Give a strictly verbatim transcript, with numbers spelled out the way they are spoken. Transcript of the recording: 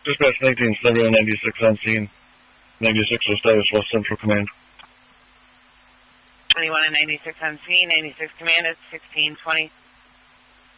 Dispatch nineteen seventy-one ninety-six on scene. ninety-six was status West Central Command. twenty-one and ninety-six on scene. ninety-six Command is sixteen twenty.